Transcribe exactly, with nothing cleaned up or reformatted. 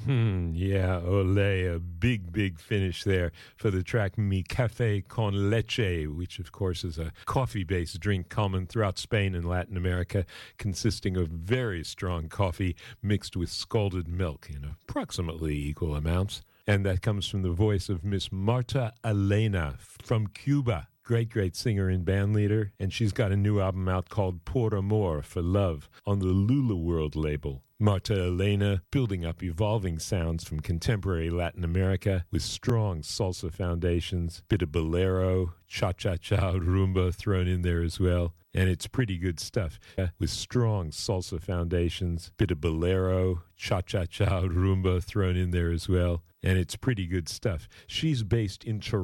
Hmm, yeah, ole, a big, big finish there for the track Mi Café con Leche, which of course is a coffee-based drink common throughout Spain and Latin America, consisting of very strong coffee mixed with scalded milk in approximately equal amounts. And that comes from the voice of Miss Marta Elena from Cuba. Great, great singer and band leader, and she's got a new album out called Por Amor, for Love, on the Lula World label. Marta Elena building up evolving sounds from contemporary Latin America with strong salsa foundations, bit of bolero, cha-cha-cha, rumba thrown in there as well. And it's pretty good stuff with strong salsa foundations, bit of bolero, cha-cha-cha, rumba thrown in there as well. And it's pretty good stuff. She's based in Toronto.